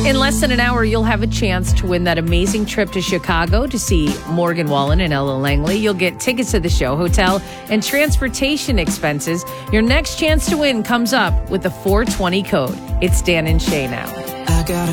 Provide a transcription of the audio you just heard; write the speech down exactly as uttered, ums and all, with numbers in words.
In less than an hour, you'll have a chance to win that amazing trip to Chicago to see Morgan Wallen and Ella Langley. You'll get tickets to the show, hotel, and transportation expenses. Your next chance to win comes up with the four twenty code. It's Dan and Shay now. I got a